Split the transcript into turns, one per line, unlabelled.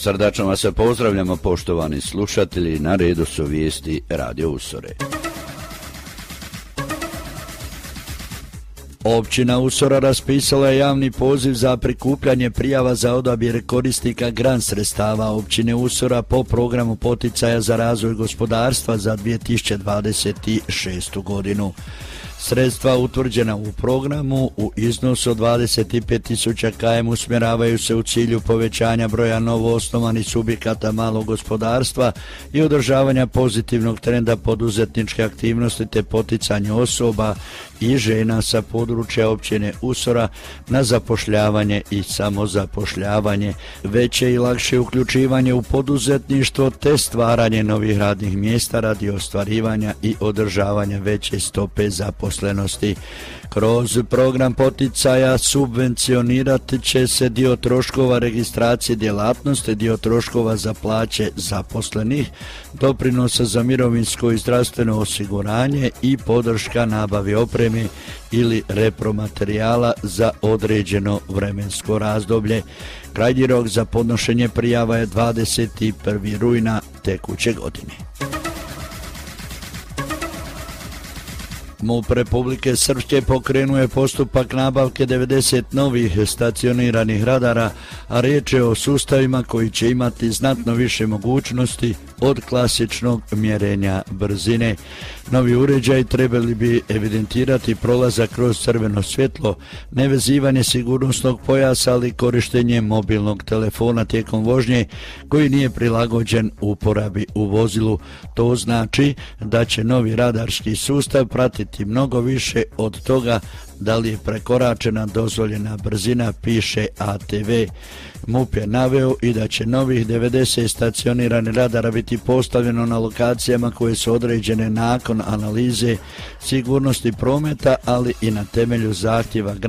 Srdačno vas pozdravljamo, poštovani slušatelji, na redu su vijesti Radio Usore. Općina Usora raspisala je javni poziv za prikupljanje prijava za odabir korisnika grant sredstava općine Usora po programu poticaja za razvoj gospodarstva za 2026. godinu. Sredstva utvrđena u programu u iznosu od 25.000 km usmjeravaju se u cilju povećanja broja novoosnovanih subjekata malog gospodarstva i održavanja pozitivnog trenda poduzetničke aktivnosti te poticanje osoba i žena sa područja općine Usora na zapošljavanje i samozapošljavanje, veće i lakše uključivanje u poduzetništvo te stvaranje novih radnih mjesta radi ostvarivanja i održavanja veće stope zaposlenosti. Kroz program poticaja subvencionirati će se dio troškova registracije djelatnosti, dio troškova za plaće zaposlenih, doprinosa za mirovinsko i zdravstveno osiguranje i podrška nabavi opreme ili repromaterijala za određeno vremensko razdoblje. Krajnji rok za podnošenje prijava je 21. rujna tekuće godine. MUP Republike Srpske pokrenuje postupak nabavke 90 novih stacioniranih radara, a riječ je o sustavima koji će imati znatno više mogućnosti od klasičnog mjerenja brzine. Novi uređaji trebali bi evidentirati prolazak kroz crveno svjetlo, nevezivanje sigurnosnog pojasa, ali korištenje mobilnog telefona tijekom vožnje koji nije prilagođen uporabi u vozilu. To znači da će novi radarski sustav pratiti mnogo više od toga da li je prekoračena dozvoljena brzina, piše ATV. MUP je naveo i da će novih 90 stacioniranih radara biti postavljeno na lokacijama koje su određene nakon analize sigurnosti prometa, ali i na temelju zahtjeva